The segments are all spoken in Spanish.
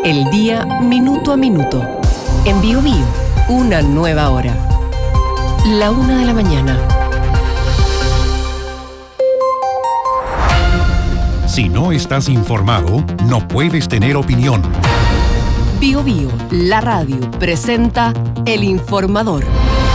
El día minuto a minuto. En Biobío, una nueva hora. 1:00 a.m. Si no estás informado, no puedes tener opinión. Biobío, la radio, presenta El Informador.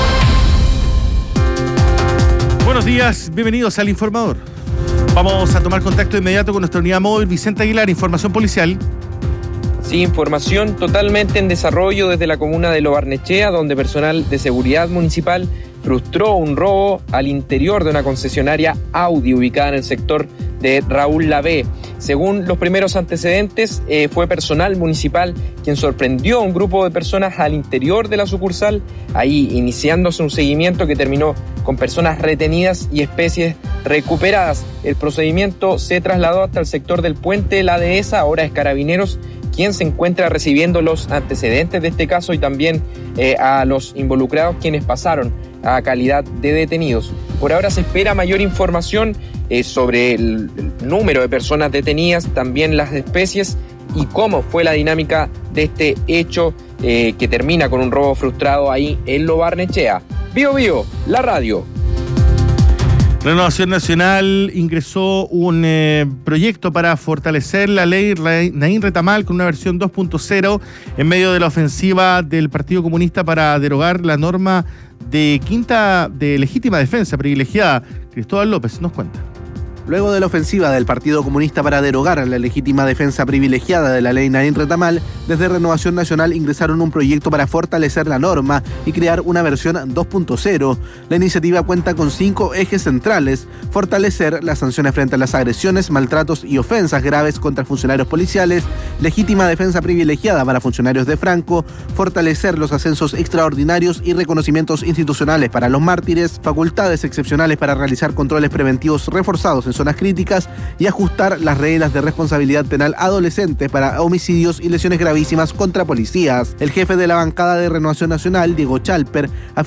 Buenos días, bienvenidos al Informador. Vamos a tomar contacto de inmediato con nuestra unidad móvil, Vicente Aguilar, información policial. Sí, información totalmente en desarrollo desde la comuna de Lo Barnechea, donde personal de seguridad municipal frustró un robo al interior de una concesionaria Audi ubicada en el sector de Raúl Lavé. Según los primeros antecedentes, fue personal municipal quien sorprendió a un grupo de personas al interior de la sucursal, ahí iniciándose un seguimiento que terminó con personas retenidas y especies recuperadas. El procedimiento se trasladó hasta el sector del puente La Dehesa, ahora es Carabineros quien se encuentra recibiendo los antecedentes de este caso y también a los involucrados quienes pasaron a calidad de detenidos. Por ahora se espera mayor información sobre el número de personas detenidas, también las especies y cómo fue la dinámica de este hecho que termina con un robo frustrado ahí en Lo Barnechea. Biobío, la radio. Renovación Nacional ingresó un proyecto para fortalecer la ley Naín Retamal con una versión 2.0 en medio de la ofensiva del Partido Comunista para derogar la norma de legítima defensa privilegiada. Cristóbal López nos cuenta. Luego de la ofensiva del Partido Comunista para derogar la legítima defensa privilegiada de la ley Naín Retamal, desde Renovación Nacional ingresaron un proyecto para fortalecer la norma y crear una versión 2.0. La iniciativa cuenta con 5 ejes centrales: fortalecer las sanciones frente a las agresiones, maltratos y ofensas graves contra funcionarios policiales, legítima defensa privilegiada para funcionarios de Franco, fortalecer los ascensos extraordinarios y reconocimientos institucionales para los mártires, facultades excepcionales para realizar controles preventivos reforzados en zonas críticas y ajustar las reglas de responsabilidad penal adolescente para homicidios y lesiones gravísimas contra policías. El jefe de la bancada de Renovación Nacional, Diego Chalper,